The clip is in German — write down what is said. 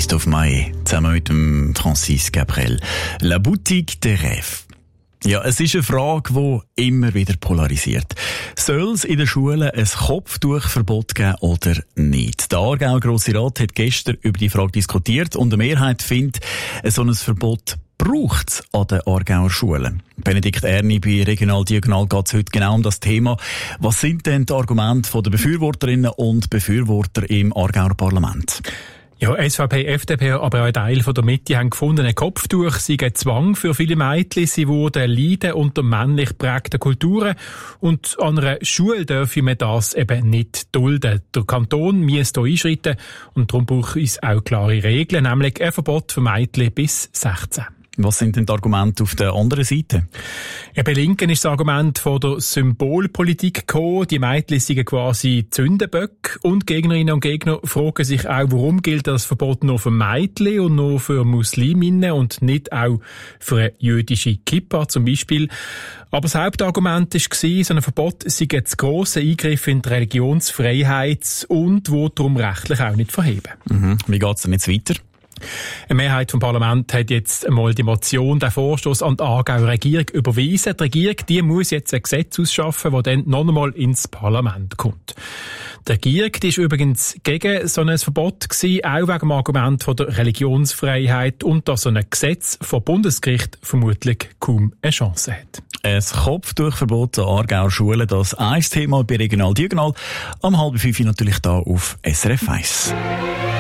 Christophe Maé, zusammen mit dem Francis Cabrel. La Boutique des Rêves. Ja, es ist eine Frage, die immer wieder polarisiert. Soll es in den Schulen ein Kopftuchverbot geben oder nicht? Der Aargauer Grosse Rat hat gestern über die Frage diskutiert und eine Mehrheit findet, so ein Verbot braucht es an den Aargauer Schulen. Benedikt Erni bei Regional Diagonal geht es heute genau um das Thema. Was sind denn die Argumente der Befürworterinnen und Befürworter im Aargauer Parlament? Ja, SVP, FDP, aber auch ein Teil von der Mitte haben gefunden, ein Kopftuch sei ein Zwang für viele Mädchen. Sie würden leiden unter männlich geprägten Kulturen. Und an einer Schule dürfen wir das eben nicht dulden. Der Kanton müsste hier einschreiten. Und darum braucht es auch klare Regeln, nämlich ein Verbot für Mädchen bis 16. Was sind denn die Argumente auf der anderen Seite? Bei Linken ist das Argument von der Symbolpolitik gekommen. Die Mädchen sind quasi Zündenböcke. Und Gegnerinnen und Gegner fragen sich auch, warum gilt das Verbot nur für Mädchen und nur für Musliminnen und nicht auch für eine jüdische Kippa zum Beispiel. Aber das Hauptargument war, so ein Verbot sei ein grosser Eingriff in die Religionsfreiheit und will darum rechtlich auch nicht verheben. Wie geht es denn jetzt weiter? Eine Mehrheit vom Parlament hat jetzt einmal die Motion, den Vorstoß an die Aargauer Regierung überwiesen. Die Regierung, die muss jetzt ein Gesetz ausschaffen, das dann noch einmal ins Parlament kommt. Die Regierung, die ist übrigens gegen so ein Verbot gewesen, auch wegen dem Argument von der Religionsfreiheit und dass so ein Gesetz vom Bundesgericht vermutlich kaum eine Chance hat. Ein Kopftuchverbot an Aargauer Schulen, das ein Thema bei Regional Diagonal. Am 4:30 natürlich da auf SRF 1.